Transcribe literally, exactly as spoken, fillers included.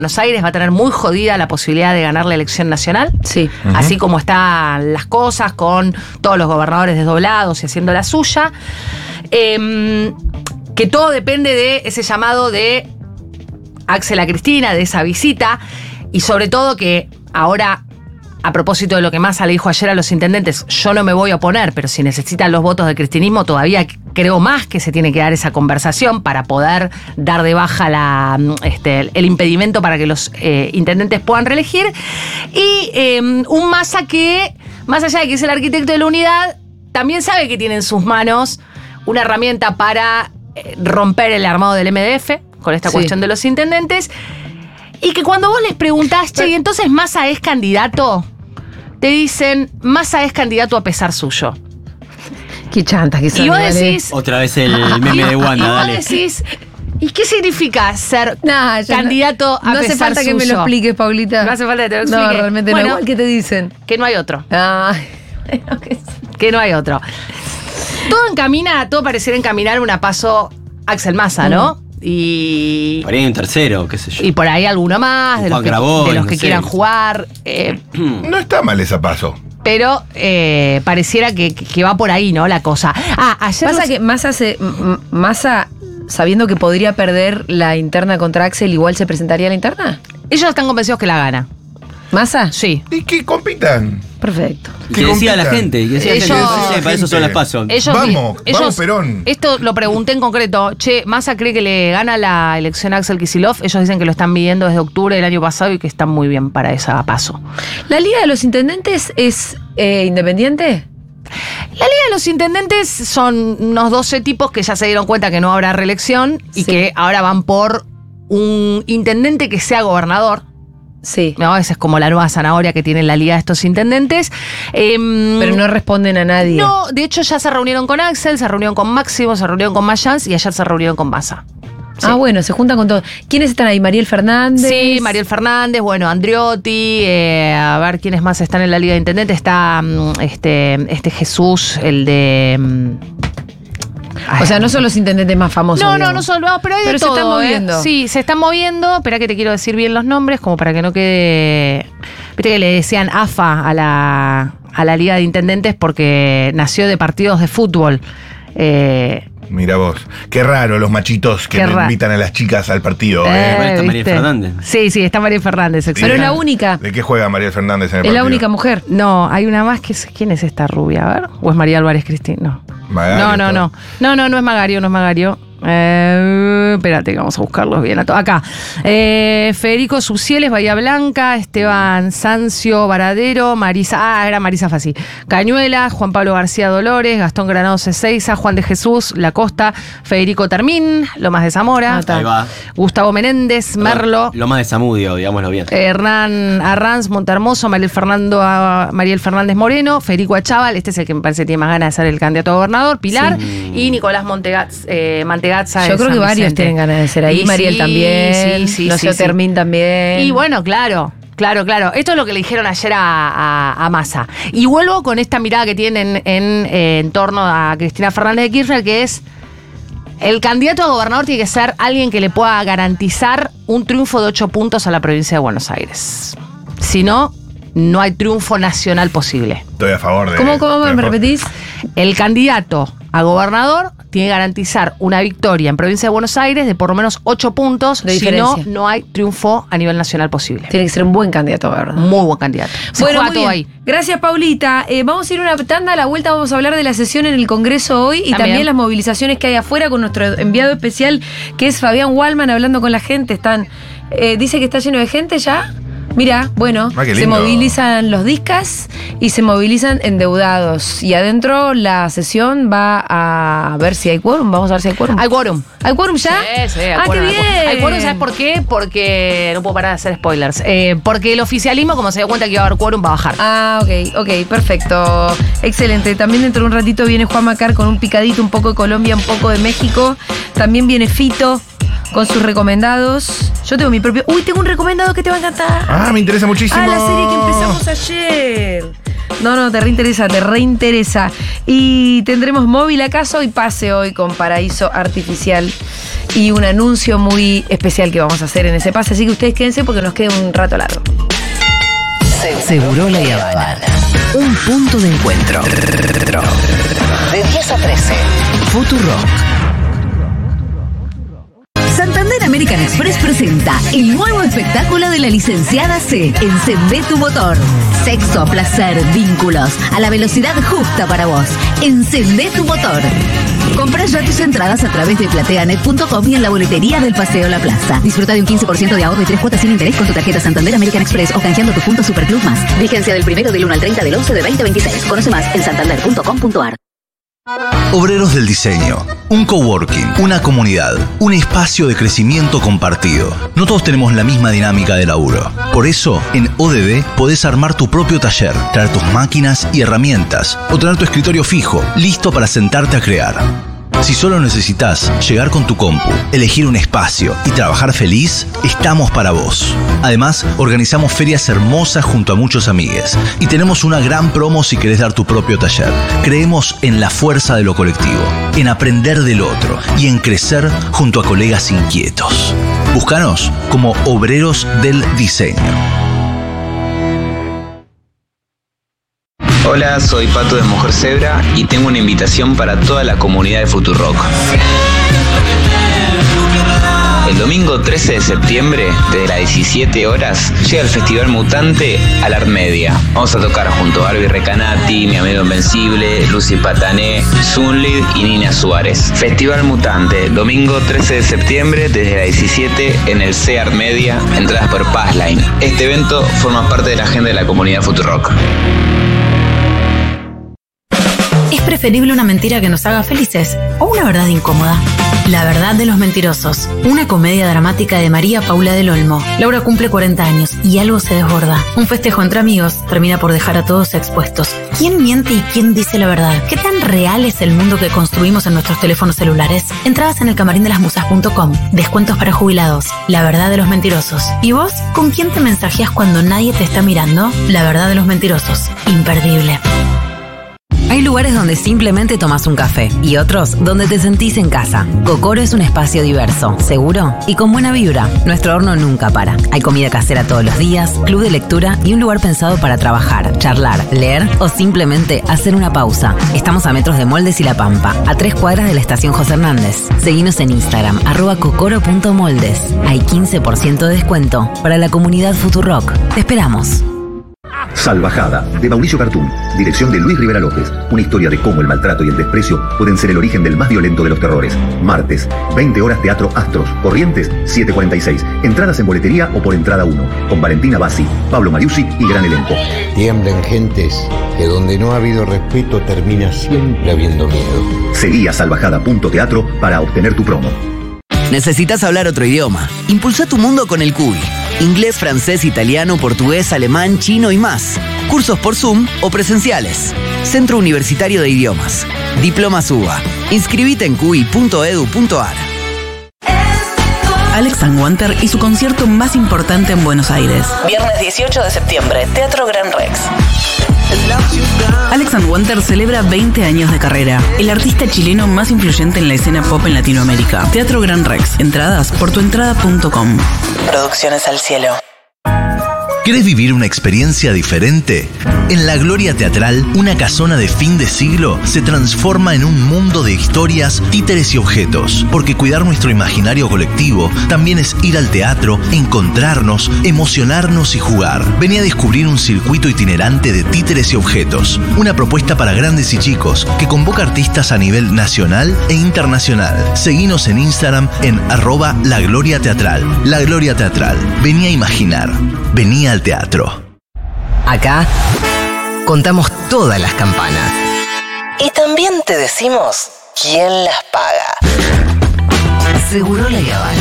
Buenos Aires va a tener muy jodida la posibilidad de ganar la elección nacional. Sí. Uh-huh. Así como están las cosas, con todos los gobernadores desdoblados y haciendo la suya. Eh, que todo depende de ese llamado de Axel a Cristina, de esa visita. Y sobre todo que ahora, a propósito de lo que Massa le dijo ayer a los intendentes, yo no me voy a oponer, pero si necesitan los votos del cristinismo, todavía creo más que se tiene que dar esa conversación para poder dar de baja la, este, el impedimento para que los eh, intendentes puedan reelegir. Y eh, un Massa que, más allá de que es el arquitecto de la unidad, también sabe que tiene en sus manos una herramienta para eh, romper el armado del M D F con esta sí. cuestión de los intendentes. Y que cuando vos les preguntás, che, ¿y entonces Massa es candidato? Te dicen, Massa es candidato a pesar suyo. Qué chanta que son. Y vos decís... Otra vez el meme de Wanda, y vos dale. decís, ¿y qué significa ser nah, candidato no, a no pesar suyo? No hace falta que me lo expliques, Paulita. No hace falta que te lo explique. No, realmente bueno, no. Igual, ¿qué te dicen? Que no hay otro. Ah, que no hay otro. Todo encamina, todo pareciera encaminar un paso Axel Massa, ¿no? Mm. Y. Por ahí un tercero, qué sé yo. Y por ahí alguno más, de los que, Graboy, de los que no quieran sé. jugar. Eh, no está mal ese paso. Pero eh, pareciera que, que va por ahí, ¿no? La cosa. Ah, ayer. Pasa los... que Massa, se, Massa, sabiendo que podría perder la interna contra Axel, igual se presentaría a la interna. Ellos están convencidos que la gana. ¿Massa? Sí. ¿Y que compitan? Perfecto. Que decía la gente, que decía ellos, la gente, sí, para eso son las pasos. Ellos, vamos, ellos, vamos Perón. Esto lo pregunté en concreto. Che, ¿Massa cree que le gana la elección a Axel Kicillof? Ellos dicen que lo están midiendo desde octubre del año pasado y que están muy bien para esa paso. ¿La Liga de los Intendentes es eh, independiente? La Liga de los Intendentes son unos doce tipos que ya se dieron cuenta que no habrá reelección y sí. que ahora van por un intendente que sea gobernador. Sí. No, esa es como la nueva zanahoria que tiene la liga de estos intendentes. Eh, Pero no responden a nadie. No, de hecho ya se reunieron con Axel, se reunieron con Máximo, se reunieron con Mayans y ayer se reunieron con Massa. Sí. Ah, bueno, se juntan con todos. ¿Quiénes están ahí? Mariel Fernández. Sí, Mariel Fernández, bueno, Andriotti, eh, a ver quiénes más están en la liga de intendentes. Está este, este Jesús, el de... Ay, o sea, no son los intendentes más famosos. No, no, no son, no, pero hay pero de todo. se están moviendo. ¿eh? Sí, se están moviendo. Espera que te quiero decir bien los nombres, como para que no quede. Viste que le decían A F A a la, a la Liga de Intendentes porque nació de partidos de fútbol. Eh, Mira vos, qué raro los machitos que ra- invitan a las chicas al partido. Eh, ¿eh? Está María Fernández. Sí, sí, está María Fernández. Pero es la única. ¿De qué juega María Fernández en el es partido? Es la única mujer. No, hay una más que es, ¿quién es esta rubia? A ver, ¿o es María Álvarez Cristina? No. Magario, no, no, no. No, no, no es Magario, no es Magario. Eh, espérate, vamos a buscarlos bien. A to- acá. Eh, Federico Subcieles, Bahía Blanca, Esteban Sancio Varadero, Marisa. Ah, era Marisa Fassi. Cañuela, Juan Pablo García Dolores, Gastón Granados Ezeiza, Juan de Jesús, La Costa, Federico Termín, Lomas de Zamora. Ah, Ahí va. Gustavo Menéndez, Merlo. Lomas de Zamudio, digámoslo bien. Hernán Arranz, Montehermoso, Mariel, Fernando, a, Mariel Fernández Moreno, Federico Achával, este es el que me parece que tiene más ganas de ser el candidato a gobernador, Pilar, sí. y Nicolás Montegaz, eh, Mantegazza. Yo creo que varios Vicente. tienen ganas de ser ahí. Y Mariel sí, también, sí, sí, Lucio sí, Termín sí. también. Y bueno, claro. Claro, claro. Esto es lo que le dijeron ayer a, a, a Massa. Y vuelvo con esta mirada que tienen en, eh, en torno a Cristina Fernández de Kirchner, que es el candidato a gobernador tiene que ser alguien que le pueda garantizar un triunfo de ocho puntos a la provincia de Buenos Aires. Si no, no hay triunfo nacional posible. Estoy a favor de... ¿Cómo, cómo me repetís? El candidato a gobernador tiene que garantizar una victoria en provincia de Buenos Aires de por lo menos ocho puntos. De si no, diferencia. no hay triunfo a nivel nacional posible. Tiene que ser un buen candidato, ¿verdad? Muy buen candidato. Se bueno, juega muy todo bien. ahí. Gracias, Paulita. Eh, vamos a ir a una tanda. A la vuelta vamos a hablar de la sesión en el Congreso hoy y también, también las movilizaciones que hay afuera con nuestro enviado especial, que es Fabián Wallman, hablando con la gente. Están, eh, dice que está lleno de gente ya. Mira, bueno, ah, se movilizan los discas y se movilizan endeudados. Y adentro la sesión va a ver si hay quórum. Vamos a ver si hay quórum. Hay quórum. ¿Hay quórum ya? Sí, sí, hay ah, quórum. qué bien. Hay quórum, ¿sabes por qué? Porque no puedo parar de hacer spoilers. Eh, porque el oficialismo, como se dio cuenta que iba a haber quórum, va a bajar. Ah, ok, ok, perfecto. Excelente. También dentro de un ratito viene Juan Macar con un picadito, un poco de Colombia, un poco de México. También viene Fito con sus recomendados. Yo tengo mi propio... Uy, tengo un recomendado que te va a encantar. Ah, me interesa muchísimo. Ah, la serie que empezamos ayer. No, no, te reinteresa, te reinteresa. Y tendremos móvil acaso y pase hoy con Paraíso Artificial y un anuncio muy especial que vamos a hacer en ese pase. Así que ustedes quédense porque nos queda un rato largo. Segurola y Habana. Un punto de encuentro. De diez a trece. Futurock. Santander American Express presenta el nuevo espectáculo de la licenciada C. Encendé tu motor. Sexo, placer, vínculos, a la velocidad justa para vos. Encendé tu motor. Compra ya tus entradas a través de plateanet punto com y en la boletería del Paseo La Plaza. Disfruta de un quince por ciento de ahorro y tres cuotas sin interés con tu tarjeta Santander American Express o canjeando tu punto Superclub más. Vigencia del primero del uno al treinta del once de veinte veintiséis. Conoce más en santander punto com punto ar. Obreros del Diseño, un coworking, una comunidad, un espacio de crecimiento compartido. No todos tenemos la misma dinámica de laburo. Por eso, en O D D podés armar tu propio taller, traer tus máquinas y herramientas o tener tu escritorio fijo, listo para sentarte a crear. Si solo necesitas llegar con tu compu, elegir un espacio y trabajar feliz, estamos para vos. Además, organizamos ferias hermosas junto a muchos amigues y tenemos una gran promo si querés dar tu propio taller. Creemos en la fuerza de lo colectivo, en aprender del otro y en crecer junto a colegas inquietos. Búscanos como Obreros del Diseño. Hola, soy Pato de Mujer Zebra y tengo una invitación para toda la comunidad de Futurock. El domingo trece de septiembre, desde las diecisiete horas, llega el Festival Mutante a la Art Media. Vamos a tocar junto a Barbie Recanati, Mi Amigo Invencible, Lucy Patané, Sunlid y Nina Suárez. Festival Mutante, domingo trece de septiembre, desde las diecisiete en el C Art Media, entradas por Passline. Este evento forma parte de la agenda de la comunidad Futurock. ¿Es preferible una mentira que nos haga felices o una verdad incómoda? La verdad de los mentirosos, una comedia dramática de María Paula del Olmo. Laura cumple cuarenta años y algo se desborda. Un festejo entre amigos termina por dejar a todos expuestos. ¿Quién miente y quién dice la verdad? ¿Qué tan real es el mundo que construimos en nuestros teléfonos celulares? Entradas en el camarín de las musas punto com. Descuentos para jubilados. La verdad de los mentirosos. ¿Y vos? ¿Con quién te mensajeas cuando nadie te está mirando? La verdad de los mentirosos. Imperdible. Hay lugares donde simplemente tomas un café y otros donde te sentís en casa. Cocoro es un espacio diverso, seguro y con buena vibra. Nuestro horno nunca para. Hay comida casera todos los días, club de lectura y un lugar pensado para trabajar, charlar, leer o simplemente hacer una pausa. Estamos a metros de Moldes y La Pampa, a tres cuadras de la estación José Hernández. Seguinos en Instagram, arroba cocoro punto moldes. Hay quince por ciento de descuento para la comunidad Futurock. Te esperamos. Salvajada, de Mauricio Cartún, dirección de Luis Rivera López. Una historia de cómo el maltrato y el desprecio pueden ser el origen del más violento de los terrores. Martes, veinte horas, Teatro Astros. Corrientes, siete cuarenta y seis. Entradas en boletería o por entrada uno. Con Valentina Bassi, Pablo Mariusi y gran elenco. Tiemblen gentes, que donde no ha habido respeto termina siempre habiendo miedo. Seguí a salvajada punto teatro para obtener tu promo. ¿Necesitas hablar otro idioma? Impulsa tu mundo con el Cubi. Inglés, francés, italiano, portugués, alemán, chino y más. Cursos por Zoom o presenciales. Centro Universitario de Idiomas. Diplomas U B A. Inscribite en cubi punto edu punto ar. Alex and Wanter y su concierto más importante en Buenos Aires. Viernes dieciocho de septiembre, Teatro Gran Rex. Alex and Wanter celebra veinte años de carrera. El artista chileno más influyente en la escena pop en Latinoamérica. Teatro Gran Rex. Entradas por tu entrada punto com. Producciones al cielo. ¿Querés vivir una experiencia diferente? En La Gloria Teatral, una casona de fin de siglo se transforma en un mundo de historias, títeres y objetos. Porque cuidar nuestro imaginario colectivo también es ir al teatro, encontrarnos, emocionarnos y jugar. Vení a descubrir un circuito itinerante de títeres y objetos. Una propuesta para grandes y chicos que convoca artistas a nivel nacional e internacional. Seguinos en Instagram en arroba La Gloria Teatral. La Gloria Teatral. Vení a imaginar. Vení al teatro. Acá contamos todas las campanas. Y también te decimos quién las paga. Segurola y Habana.